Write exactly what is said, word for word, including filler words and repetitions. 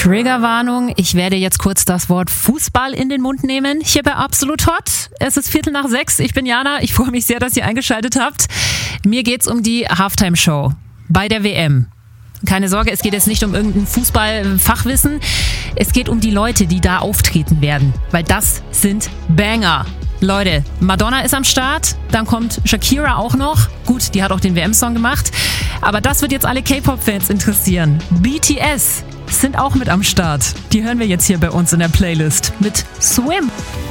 Triggerwarnung, ich werde jetzt kurz das Wort Fußball in den Mund nehmen. Hier bei Absolut Hot. Es ist Viertel nach sechs. Ich bin Jana. Ich freue mich sehr, dass ihr eingeschaltet habt. Mir geht's um die Halftime-Show bei der W M. Keine Sorge, es geht jetzt nicht um irgendein Fußball-Fachwissen. Es geht um die Leute, die da auftreten werden. Weil das sind Banger. Leute, Madonna ist am Start, dann kommt Shakira auch noch. Gut, die hat auch den W M-Song gemacht. Aber das wird jetzt alle K-Pop-Fans interessieren. B T S sind auch mit am Start. Die hören wir jetzt hier bei uns in der Playlist mit Swim.